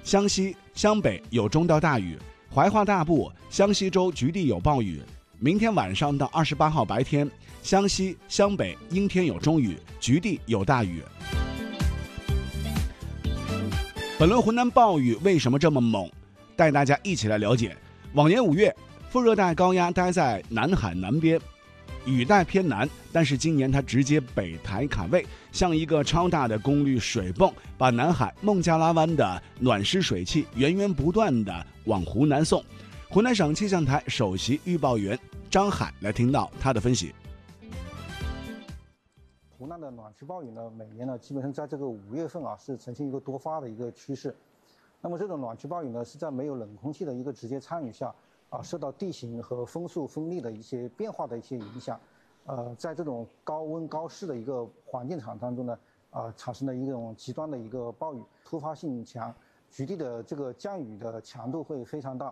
湘西、湘北有中到大雨，怀化大部、湘西州局地有暴雨。明天晚上到28号白天，湘西、湘北阴天有中雨，局地有大雨。本轮湖南暴雨为什么这么猛？带大家一起来了解。往年5月，副热带高压待在南海南边，雨带偏南，但是今年它直接北抬卡位，像一个超大的功率水泵，把南海孟加拉湾的暖湿水汽源源不断地往湖南送。湖南省气象台首席预报员张海来听到他的分析。 湖南的暖湿暴雨呢，每年呢基本上在这个5月份是呈现一个多发的一个趋势。那么这种暖湿暴雨呢，是在没有冷空气的一个直接参与下，受到地形和风速风力的一些变化的一些影响，在这种高温高湿的一个环境场当中呢，产生了一种极端的一个暴雨，突发性强，局地的这个降雨的强度会非常大。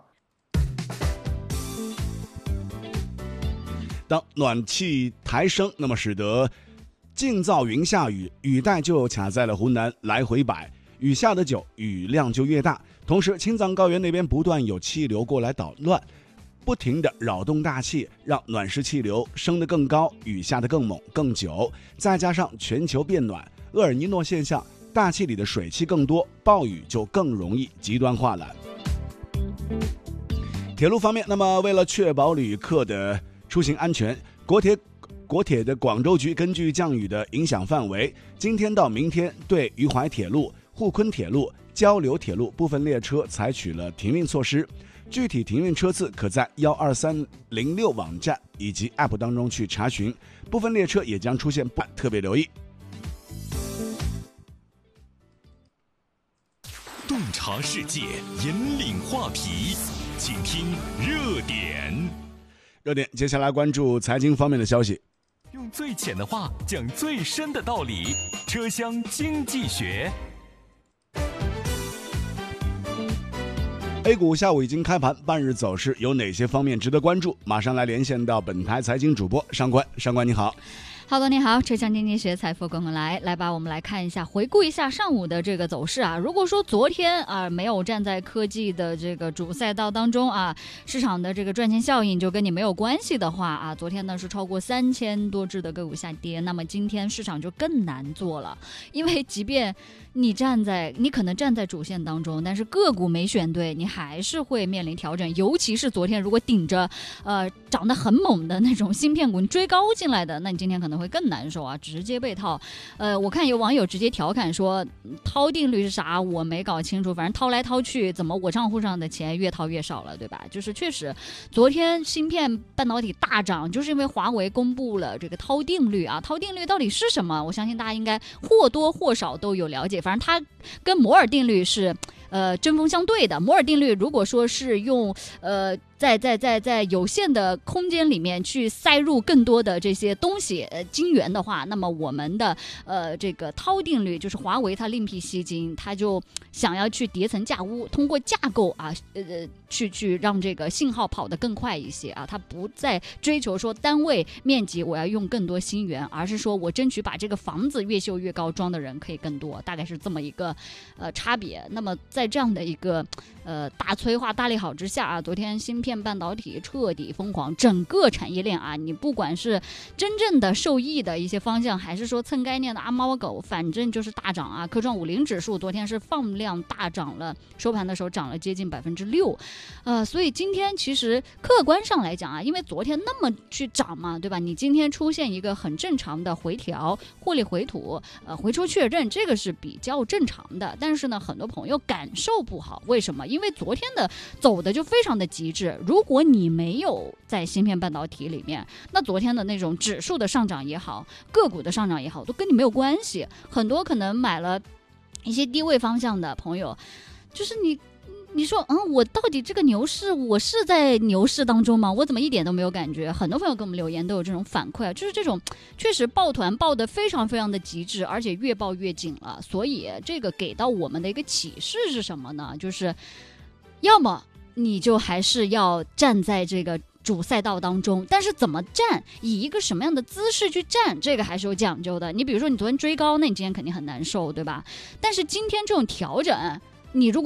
当暖气抬升，那么使得静躁云下雨，雨带就卡在了湖南来回摆，雨下的久，雨量就越大。同时青藏高原那边不断有气流过来捣乱，不停地扰动大气，让暖湿气流升得更高，雨下得更猛更久。再加上全球变暖，厄尔尼诺现象，大气里的水汽更多，暴雨就更容易极端化了。铁路方面，那么为了确保旅客的出行安全，国铁的广州局根据降雨的影响范围，今天到明天对渝淮铁路、沪昆铁路、交流铁路部分列车采取了停运措施。具体停运车次可在12306网站以及 App 当中去查询，部分列车也将出现特别留意。 洞察世界，引领话题，请听热点。 热点，接下来关注财经方面的消息。 用最浅的话讲最深的道理，车厢经济学。 A 股下午已经开盘，半日走势有哪些方面值得关注？马上来连线到本台财经主播上官，上官你好。 浩哥你好，车厢经济学财富滚滚来吧，我们来看一下，回顾一下上午的这个走势啊。如果说昨天没有站在科技的这个主赛道当中市场的这个赚钱效应就跟你没有关系的话昨天呢是超过3000多只的个股下跌，那么今天市场就更难做了，因为即便你可能站在主线当中，但是个股没选对，你还是会面临调整。尤其是昨天如果顶着涨得很猛的那种芯片股，你追高进来的，那你今天可能会更难受直接被套。我看有网友直接调侃说，套定律是啥？我没搞清楚，反正套来套去，怎么我账户上的钱越套越少了，对吧？就是确实，昨天芯片半导体大涨，就是因为华为公布了这个套定律套定律到底是什么？我相信大家应该或多或少都有了解。反正它跟摩尔定律是针锋相对的。摩尔定律如果说是用在有限的空间里面去塞入更多的这些东西晶圆的话，那么我们的这个套定律就是华为它另辟蹊径，它就想要去叠层架屋，通过架构去让这个信号跑得更快一些它不再追求说单位面积我要用更多芯圆，而是说我争取把这个房子越修越高，装的人可以更多，大概是这么一个差别。那么在这样的一个大催化大利好之下昨天芯片半导体彻底疯狂，整个产业链你不管是真正的受益的一些方向，还是说蹭概念的阿猫狗，反正就是大涨科创50指数昨天是放量大涨了，收盘的时候涨了接近6%。所以今天其实客观上来讲因为昨天那么去涨嘛，对吧？你今天出现一个很正常的回调，获利回吐，回抽确认，这个是比较正常的。但是呢，很多朋友感受不好，为什么？因为昨天的走的就非常的极致。如果你没有在芯片半导体里面，那昨天的那种指数的上涨也好，个股的上涨也好，都跟你没有关系。很多可能买了一些低位方向的朋友，就是你说我到底这个牛市，我是在牛市当中吗？我怎么一点都没有感觉？很多朋友给我们留言都有这种反馈就是这种确实抱团抱得非常非常的极致，而且越抱越紧了。所以这个给到我们的一个启示是什么呢？就是要么你就还是要站在这个主赛道当中，但是怎么站，以一个什么样的姿势去站，这个还是有讲究的。你比如说你昨天追高，那你今天肯定很难受，对吧？但是今天这种调整，你如果